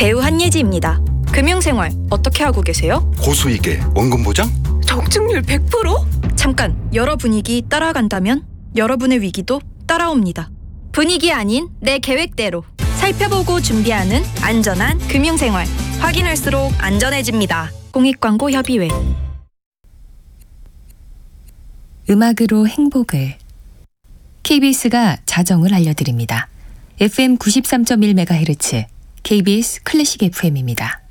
배우 한예지입니다. 금융생활 어떻게 하고 계세요? 고수익에 원금 보장? 적중률 100%? 잠깐, 여러 분위기 따라간다면 여러분의 위기도 따라옵니다. 분위기 아닌 내 계획대로 살펴보고 준비하는 안전한 금융생활. 확인할수록 안전해집니다. 공익광고협의회. 음악으로 행복을. KBS가 자정을 알려드립니다. FM 93.1MHz KBS 클래식 FM입니다.